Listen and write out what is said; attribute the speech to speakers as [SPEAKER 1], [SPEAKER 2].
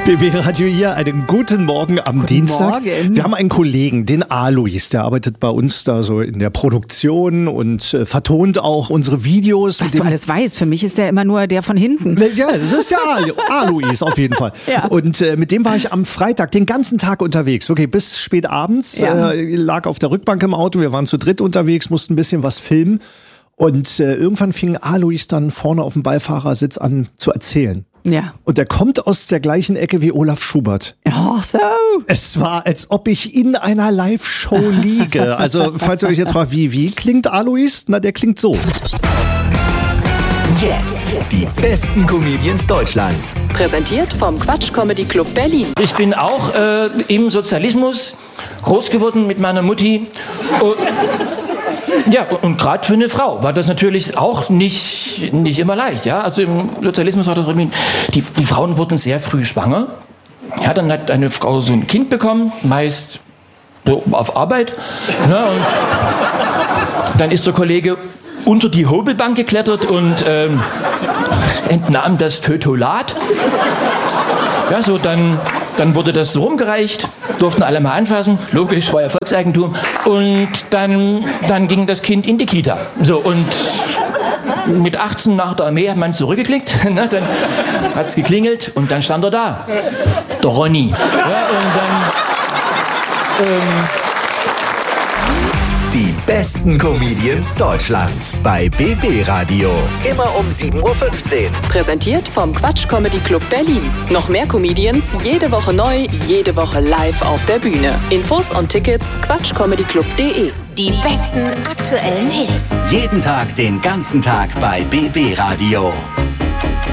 [SPEAKER 1] BB Radio hier, einen guten Morgen am Dienstag.
[SPEAKER 2] Morgen.
[SPEAKER 1] Wir haben einen Kollegen, den Alois, der arbeitet bei uns da so in der Produktion und vertont auch unsere Videos.
[SPEAKER 2] Was du alles weißt, für mich ist der immer nur der von hinten.
[SPEAKER 1] Ja, das ist der Alois auf jeden Fall.
[SPEAKER 2] Ja.
[SPEAKER 1] Und mit dem war ich am Freitag den ganzen Tag unterwegs, wirklich bis spät abends.
[SPEAKER 2] Ja.
[SPEAKER 1] Lag auf der Rückbank im Auto, wir waren zu dritt unterwegs, mussten ein bisschen was filmen. Und irgendwann fing Alois dann vorne auf dem Beifahrersitz an zu erzählen.
[SPEAKER 2] Ja.
[SPEAKER 1] Und der kommt aus der gleichen Ecke wie Olaf Schubert.
[SPEAKER 2] Ach so.
[SPEAKER 1] Es war, als ob ich in einer Live-Show liege. Also, falls ihr euch jetzt fragt, wie klingt Alois? Na, der klingt so.
[SPEAKER 3] Jetzt die besten Comedians Deutschlands.
[SPEAKER 4] Präsentiert vom Quatsch Comedy Club Berlin.
[SPEAKER 5] Ich bin auch im Sozialismus groß geworden mit meiner Mutti. Ja, und gerade für eine Frau war das natürlich auch nicht immer leicht. Ja? Also im Sozialismus war das irgendwie, die Frauen wurden sehr früh schwanger. Ja, dann hat eine Frau so ein Kind bekommen, meist so auf Arbeit. Ja, und dann ist der Kollege unter die Hobelbank geklettert und entnahm das Fötolat. Ja, so dann wurde das so rumgereicht, durften alle mal anfassen, logisch, war ja Volkseigentum. Und dann ging das Kind in die Kita. So, und mit 18 nach der Armee hat man zurückgeklickt, ne, dann hat es geklingelt und dann stand er da, der Ronny. Ja, und dann...
[SPEAKER 3] Die besten Comedians Deutschlands bei BB Radio. Immer um 7.15 Uhr.
[SPEAKER 4] Präsentiert vom Quatsch Comedy Club Berlin. Noch mehr Comedians, jede Woche neu, jede Woche live auf der Bühne. Infos und Tickets quatschcomedyclub.de.
[SPEAKER 6] Die besten aktuellen Hits.
[SPEAKER 3] Jeden Tag, den ganzen Tag bei BB Radio.